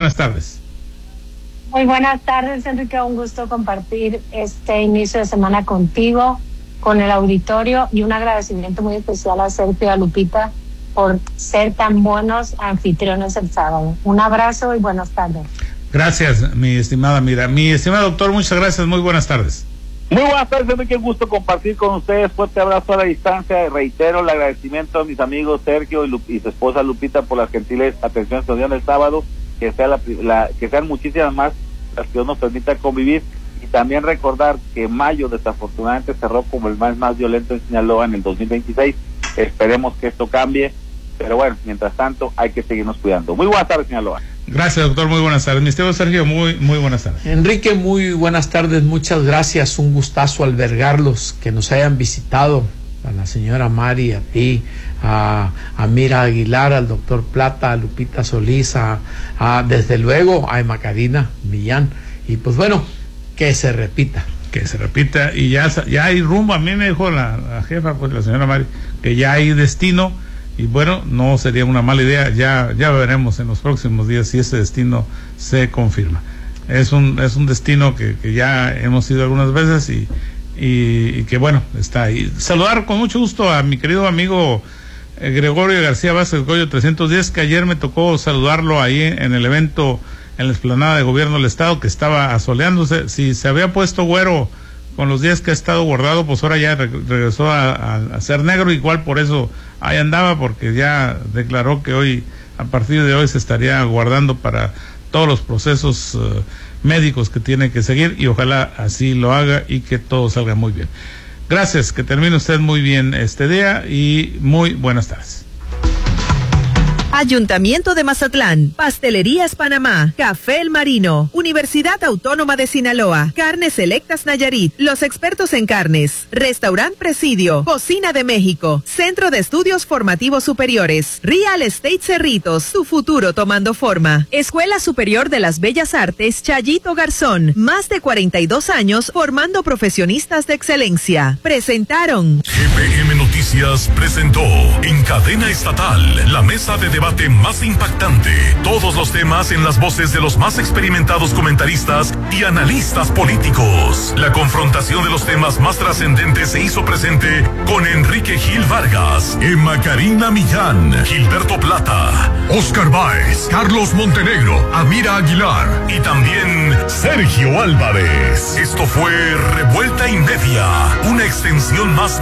buenas tardes. Muy buenas tardes, Enrique. Un gusto compartir este inicio de semana contigo, con el auditorio, y un agradecimiento muy especial a Sergio y a Lupita por ser tan buenos anfitriones el sábado. Un abrazo y buenas tardes. Gracias, mi estimada Mira. Mi estimado doctor, muchas gracias. Muy buenas tardes. Muy buenas tardes, Enrique. Un gusto compartir con ustedes. Fuerte abrazo a la distancia. Reitero el agradecimiento a mis amigos Sergio y su esposa Lupita por las gentiles atenciones que nos dieron el sábado. Que sean muchísimas más las que Dios nos permita convivir. Y también recordar que mayo desafortunadamente cerró como el mes más violento en Sinaloa en el 2026. Esperemos que esto cambie, pero bueno, mientras tanto hay que seguirnos cuidando. Muy buenas tardes, Sinaloa. Gracias, doctor, muy buenas tardes. Mi estimado Sergio, muy buenas tardes. Enrique, muy buenas tardes, muchas gracias, un gustazo albergarlos, que nos hayan visitado, a la señora Mari, a ti, a Mira Aguilar, al doctor Plata, a Lupita Solís, desde luego a Emma Karina Millán, y pues bueno, que se repita. Que se repita, y ya hay rumbo. A mí me dijo la jefa, pues la señora Mari, que ya hay destino, y bueno, no sería una mala idea. Ya veremos en los próximos días si ese destino se confirma. Es un destino que ya hemos ido algunas veces y que bueno, está ahí. Saludar con mucho gusto a mi querido amigo Gregorio García Vázquez Goyo 310, que ayer me tocó saludarlo ahí en el evento en la explanada de gobierno del estado, que estaba asoleándose. Si se había puesto güero con los días que ha estado guardado, pues ahora ya regresó a ser negro, igual por eso ahí andaba, porque ya declaró que hoy, a partir de hoy, se estaría guardando para todos los procesos médicos que tiene que seguir, y ojalá así lo haga y que todo salga muy bien. Gracias, que termine usted muy bien este día y muy buenas tardes. Ayuntamiento de Mazatlán, Pastelerías Panamá, Café El Marino, Universidad Autónoma de Sinaloa, Carnes Selectas Nayarit, los expertos en carnes, Restaurant Presidio, Cocina de México, Centro de Estudios Formativos Superiores, Real Estate Cerritos, tu futuro tomando forma, Escuela Superior de las Bellas Artes Chayito Garzón, más de 42 años formando profesionistas de excelencia. Presentaron. GPM Noticias presentó en cadena estatal la mesa de debate más impactante. Todos los temas en las voces de los más experimentados comentaristas y analistas políticos. La confrontación de los temas más trascendentes se hizo presente con Enrique Gil Vargas, Emma Karina Millán, Gilberto Plata, Oscar Báez, Carlos Montenegro, Amira Aguilar y también Sergio Álvarez. Esto fue Revuelta y Media, una extensión más